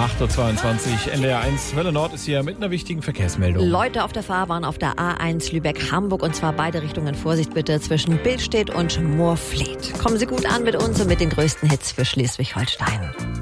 8.22 Uhr, NDR 1 Welle Nord ist hier mit einer wichtigen Verkehrsmeldung. Leute auf der Fahrbahn auf der A1 Lübeck-Hamburg und zwar beide Richtungen. Vorsicht bitte zwischen Billstedt und Moorfleet. Kommen Sie gut an mit uns und mit den größten Hits für Schleswig-Holstein.